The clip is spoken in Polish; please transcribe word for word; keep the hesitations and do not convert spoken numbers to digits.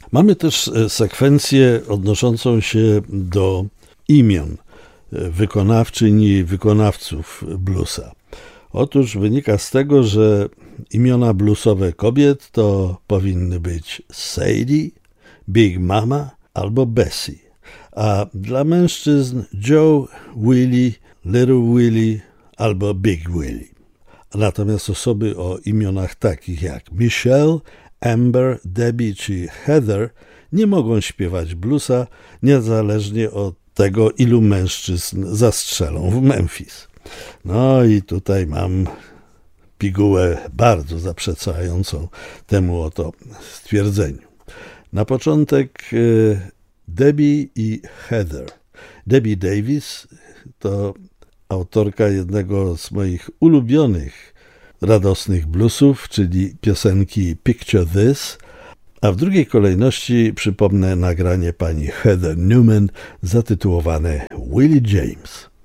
Mamy też sekwencję odnoszącą się do imion wykonawczyń i wykonawców bluesa. Otóż wynika z tego, że imiona bluesowe kobiet to powinny być Sadie, Big Mama albo Bessie, a dla mężczyzn Joe, Willie, Little Willie albo Big Willie. Natomiast osoby o imionach takich jak Michelle, Amber, Debbie czy Heather nie mogą śpiewać bluesa niezależnie od tego, ilu mężczyzn zastrzelą w Memphis. No i tutaj mam pigułę bardzo zaprzeczającą temu oto stwierdzeniu. Na początek Debbie i Heather. Debbie Davis to autorka jednego z moich ulubionych radosnych bluesów, czyli piosenki Picture This, a w drugiej kolejności przypomnę nagranie pani Heather Newman zatytułowane Willie James.